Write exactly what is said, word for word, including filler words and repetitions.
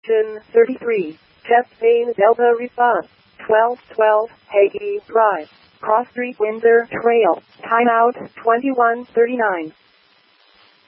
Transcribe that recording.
Engine thirty-three. Test main Delta response. twelve twelve, Haiti Drive. Cross Street Windsor Trail. Timeout twenty-one thirty-nine.